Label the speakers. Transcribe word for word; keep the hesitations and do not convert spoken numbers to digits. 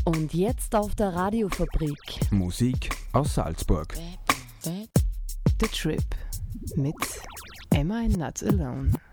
Speaker 1: Und jetzt auf der Radiofabrik.
Speaker 2: Musik aus Salzburg.
Speaker 1: The Trip mit Am I Not Alone?